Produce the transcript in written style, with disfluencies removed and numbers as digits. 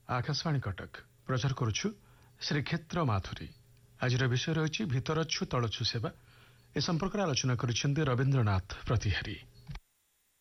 आकाशवाणी कटक प्रचार करुछु श्रीक्षेत्र माथुरी आज विषय रही भीतरछु तलछु सेवा ए संपर्क आलोचना कर रवींद्रनाथ प्रतिहारी।